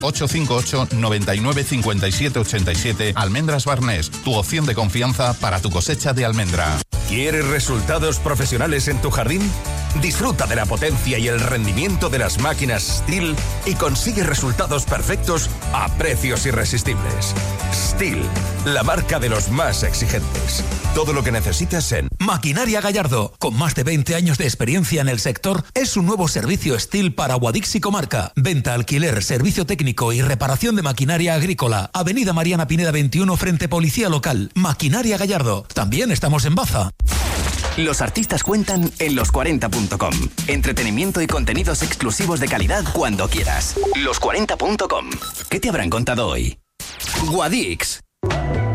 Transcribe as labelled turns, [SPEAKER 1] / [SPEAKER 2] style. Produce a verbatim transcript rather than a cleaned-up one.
[SPEAKER 1] ocho cinco ocho, noventa y nueve, cincuenta y siete, ochenta y siete. Almendras Barnés, tu opción de confianza para tu cosecha de almendra.
[SPEAKER 2] ¿Quieres resultados profesionales en tu jardín? Disfruta de la potencia y el rendimiento de las máquinas Stihl y consigue resultados perfectos a precios irresistibles. Stihl, la marca de los más exigentes. Todo lo que necesitas en
[SPEAKER 3] Maquinaria Gallardo, con más de veinte años de experiencia en el sector, es un nuevo servicio Stihl para Guadix y comarca. Venta, alquiler, servicio técnico y reparación de maquinaria agrícola. Avenida Mariana Pineda veintiuno, frente Policía Local. Maquinaria Gallardo. También estamos en Baza.
[SPEAKER 4] Los artistas cuentan en los cuarenta punto com. Entretenimiento y contenidos exclusivos de calidad cuando quieras. los cuarenta punto com. ¿Qué te habrán contado hoy? Guadix.